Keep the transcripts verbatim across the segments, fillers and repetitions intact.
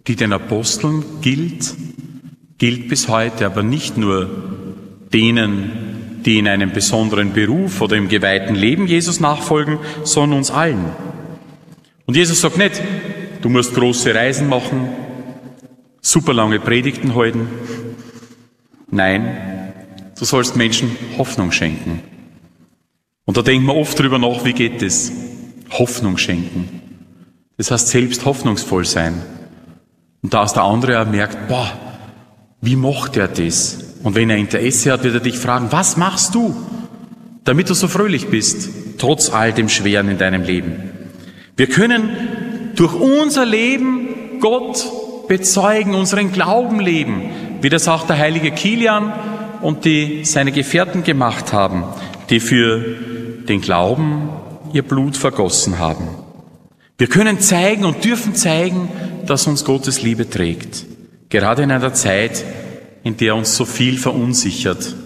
die den Aposteln gilt, gilt bis heute, aber nicht nur denen, die in einem besonderen Beruf oder im geweihten Leben Jesus nachfolgen, sondern uns allen. Und Jesus sagt nicht, du musst große Reisen machen, super lange Predigten halten. Nein, du sollst Menschen Hoffnung schenken. Und da denkt man oft drüber nach, wie geht das? Hoffnung schenken. Das heißt, selbst hoffnungsvoll sein. Und da ist der andere auch merkt, boah, wie macht er das? Und wenn er Interesse hat, wird er dich fragen, was machst du, damit du so fröhlich bist, trotz all dem Schweren in deinem Leben? Wir können durch unser Leben Gott bezeugen, unseren Glauben leben, wie das auch der heilige Kilian und die seine Gefährten gemacht haben, die für den Glauben ihr Blut vergossen haben. Wir können zeigen und dürfen zeigen, dass uns Gottes Liebe trägt, gerade in einer Zeit, in der uns so viel verunsichert.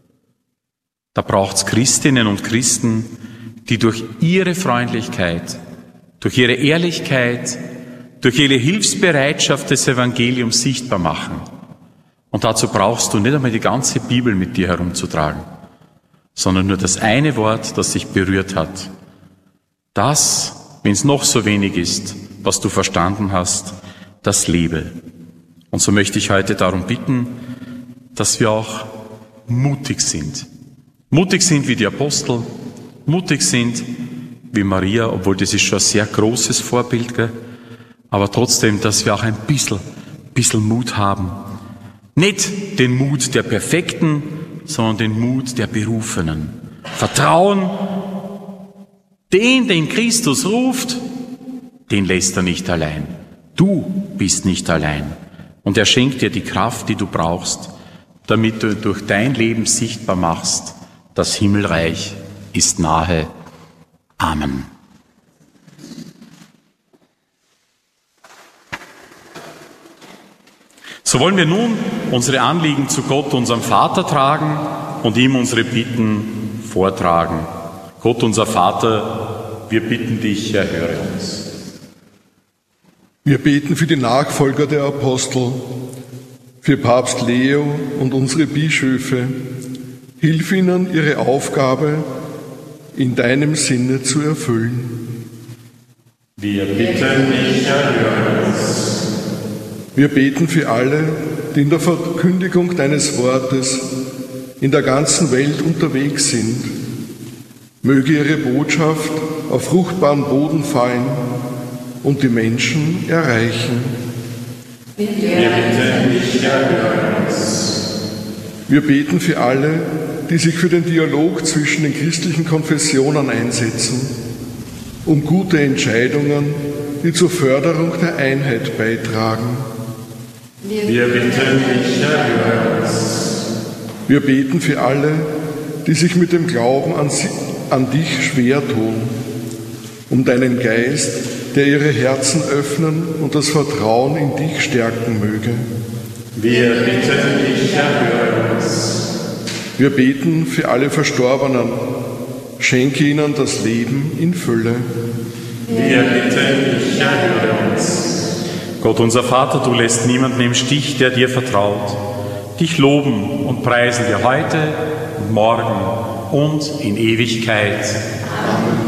Da braucht es Christinnen und Christen, die durch ihre Freundlichkeit, durch ihre Ehrlichkeit, durch ihre Hilfsbereitschaft des Evangeliums sichtbar machen. Und dazu brauchst du nicht einmal die ganze Bibel mit dir herumzutragen, sondern nur das eine Wort, das dich berührt hat. Das, wenn es noch so wenig ist, was du verstanden hast, das lebe. Und so möchte ich heute darum bitten, dass wir auch mutig sind. Mutig sind wie die Apostel, mutig sind wie Maria, obwohl das ist schon ein sehr großes Vorbild, gell? Aber trotzdem, dass wir auch ein bisschen, bisschen Mut haben. Nicht den Mut der Perfekten, sondern den Mut der Berufenen. Vertrauen, den, den Christus ruft, den lässt er nicht allein. Du bist nicht allein. Und er schenkt dir die Kraft, die du brauchst, damit du durch dein Leben sichtbar machst, das Himmelreich ist nahe. Amen. So wollen wir nun unsere Anliegen zu Gott, unserem Vater, tragen und ihm unsere Bitten vortragen. Gott, unser Vater, wir bitten dich, erhöre uns. Wir beten für die Nachfolger der Apostel, für Papst Leo und unsere Bischöfe. Hilf ihnen, ihre Aufgabe in deinem Sinne zu erfüllen. Wir bitten dich, erhöre uns. Wir beten für alle, die in der Verkündigung deines Wortes in der ganzen Welt unterwegs sind. Möge ihre Botschaft auf fruchtbaren Boden fallen und die Menschen erreichen. Wir bitten dich, erhöre uns. Wir beten für alle, die sich für den Dialog zwischen den christlichen Konfessionen einsetzen, um gute Entscheidungen, die zur Förderung der Einheit beitragen. Wir bitten dich, erhöre uns. Wir beten für alle, die sich mit dem Glauben an, sie, an dich schwer tun, um deinen Geist, der ihre Herzen öffnen und das Vertrauen in dich stärken möge. Wir bitten dich, erhöre uns. Wir beten für alle Verstorbenen, schenke ihnen das Leben in Fülle. Wir bitten dich, erhöre uns. Gott, unser Vater, du lässt niemanden im Stich, der dir vertraut. Dich loben und preisen wir heute und morgen und in Ewigkeit. Amen.